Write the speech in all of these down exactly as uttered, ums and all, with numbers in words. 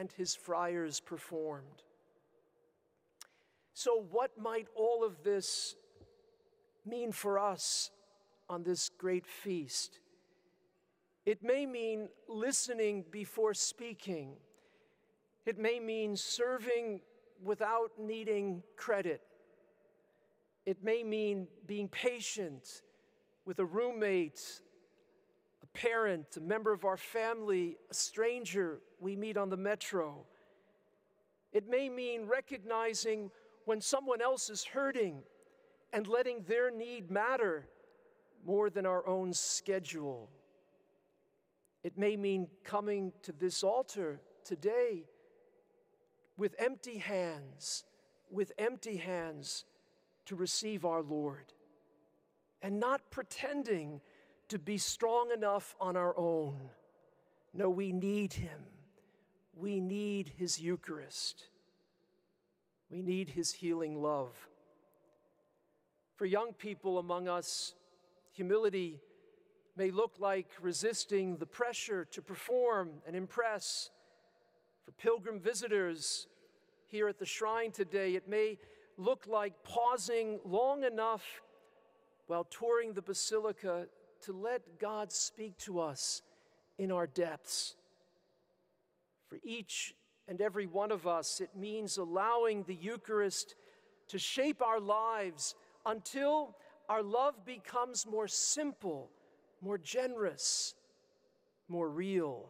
chant his friars performed. So what might all of this mean for us on this great feast? It may mean listening before speaking. It may mean serving without needing credit. It may mean being patient with a roommate, a parent, a member of our family, a stranger we meet on the metro. It may mean recognizing when someone else is hurting and letting their need matter more than our own schedule. It may mean coming to this altar today with empty hands, with empty hands to receive our Lord, and not pretending to be strong enough on our own. No, we need him. We need his Eucharist. We need his healing love. For young people among us, humility may look like resisting the pressure to perform and impress. For pilgrim visitors here at the shrine today, it may look like pausing long enough while touring the basilica to let God speak to us in our depths. For each and every one of us, it means allowing the Eucharist to shape our lives until our love becomes more simple, more generous, more real.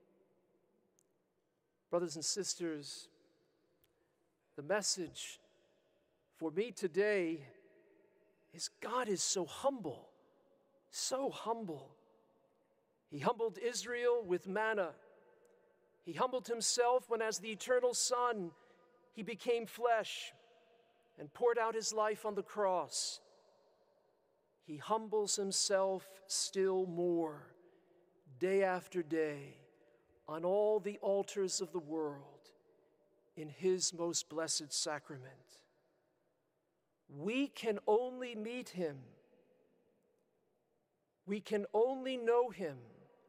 Brothers and sisters, the message for me today is God is so humble, so humble. He humbled Israel with manna. He humbled himself when, as the eternal Son, he became flesh and poured out his life on the cross. He humbles himself still more, day after day, on all the altars of the world, in his most blessed sacrament. We can only meet him. We can only know him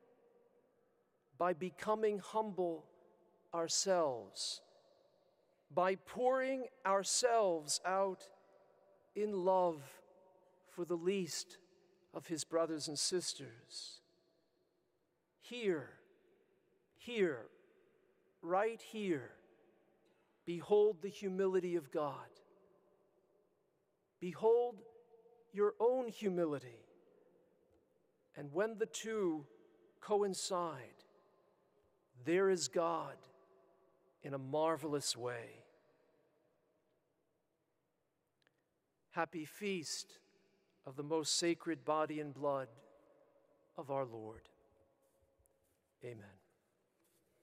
by becoming humble ourselves, by pouring ourselves out in love for the least of his brothers and sisters. Here, here, right here, behold the humility of God. Behold your own humility. And when the two coincide, there is God in a marvelous way. Happy feast of the most sacred body and blood of our Lord. Amen.